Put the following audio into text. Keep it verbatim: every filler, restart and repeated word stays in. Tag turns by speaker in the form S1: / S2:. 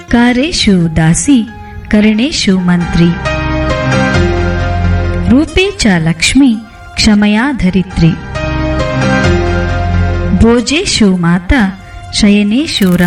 S1: ಕಾರೇಶು ದಾಸಿ ಕರಣೇಶು ಮಂತ್ರಿ. ರೂಪೇ ಚ ಲಕ್ಷ್ಮೀ ಕ್ಷಮಯಾ ಧರಿತ್ರಿ. ಭೋಜೇಶು ಮಾತಾ ಶಯನೇಶು ರಮಾ.